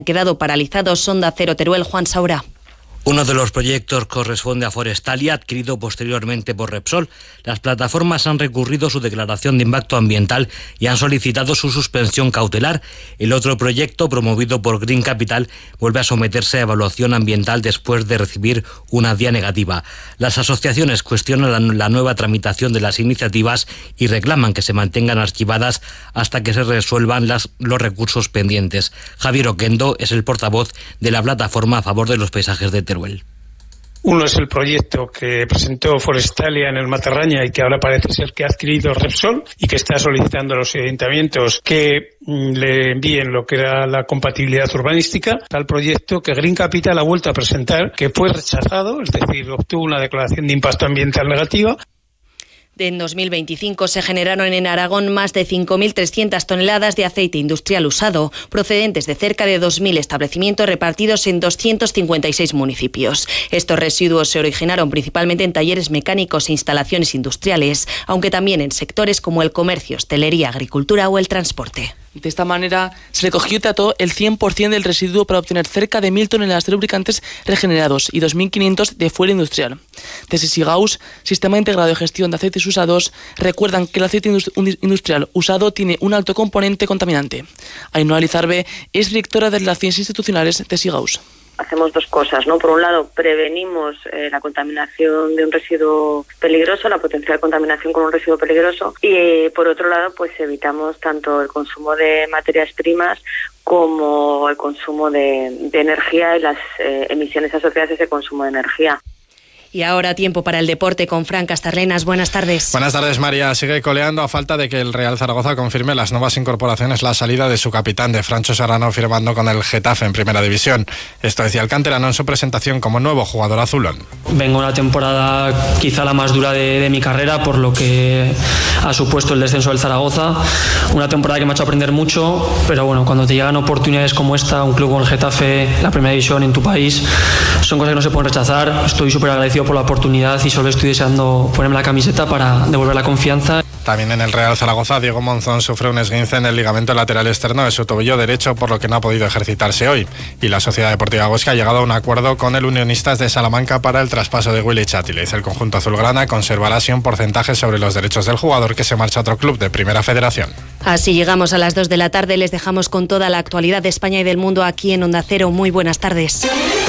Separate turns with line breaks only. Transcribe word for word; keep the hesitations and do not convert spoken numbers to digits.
quedado paralizados. Onda Cero Teruel, Juan Saura.
Uno de los proyectos corresponde a Forestalia, adquirido posteriormente por Repsol. Las plataformas han recurrido su declaración de impacto ambiental y han solicitado su suspensión cautelar. El otro proyecto, promovido por Green Capital, vuelve a someterse a evaluación ambiental después de recibir una D I A negativa. Las asociaciones cuestionan la, la nueva tramitación de las iniciativas y reclaman que se mantengan archivadas hasta que se resuelvan las, los recursos pendientes. Javier Oquendo es el portavoz de la plataforma a favor de los paisajes de Teruel.
Uno es el proyecto que presentó Forestalia en el Matarraña y que ahora parece ser que ha adquirido Repsol y que está solicitando a los ayuntamientos que mm, le envíen lo que era la compatibilidad urbanística al proyecto que Green Capital ha vuelto a presentar, que fue rechazado, es decir, obtuvo una declaración de impacto ambiental negativa.
En dos mil veinticinco se generaron en Aragón más de cinco mil trescientas toneladas de aceite industrial usado, procedentes de cerca de dos mil establecimientos repartidos en doscientos cincuenta y seis municipios. Estos residuos se originaron principalmente en talleres mecánicos e instalaciones industriales, aunque también en sectores como el comercio, hostelería, agricultura o el transporte.
De esta manera, se recogió y trató el cien por ciento del residuo para obtener cerca de mil toneladas de lubricantes regenerados y dos mil quinientos de fuel industrial. Desde Sigaus, Sistema Integrado de Gestión de Aceites Usados, recuerdan que el aceite industrial usado tiene un alto componente contaminante. Ainhoa Lizarbe es directora de Relaciones Institucionales de Sigaus.
Hacemos dos cosas, ¿no? Por un lado, prevenimos eh, la contaminación de un residuo peligroso, la potencial contaminación con un residuo peligroso, y eh, por otro lado, pues evitamos tanto el consumo de materias primas como el consumo de, de energía y las eh, emisiones asociadas a ese consumo de energía.
Y ahora tiempo para el deporte con Fran Castarlenas. Buenas tardes.
Buenas tardes, María. Sigue coleando a falta de que el Real Zaragoza confirme las nuevas incorporaciones, la salida de su capitán, de Francho Serrano, firmando con el Getafe en Primera División. Esto decía el canterano en su presentación como nuevo jugador azulón.
Vengo una temporada quizá la más dura de, de mi carrera, por lo que ha supuesto el descenso del Zaragoza. Una temporada que me ha hecho aprender mucho, pero bueno, cuando te llegan oportunidades como esta, un club como el Getafe, la Primera División en tu país, son cosas que no se pueden rechazar. Estoy súper agradecido por la oportunidad y solo estoy deseando ponerme la camiseta para devolver la confianza.
También en el Real Zaragoza, Diego Monzón sufre un esguince en el ligamento lateral externo de su tobillo derecho, por lo que no ha podido ejercitarse hoy. Y la Sociedad Deportiva Huesca ha llegado a un acuerdo con el Unionistas de Salamanca para el traspaso de Willy Chátillez. El conjunto azulgrana conservará así un porcentaje sobre los derechos del jugador, que se marcha a otro club de Primera Federación.
Así llegamos a las dos de la tarde. Les dejamos con toda la actualidad de España y del mundo aquí en Onda Cero. Muy buenas tardes.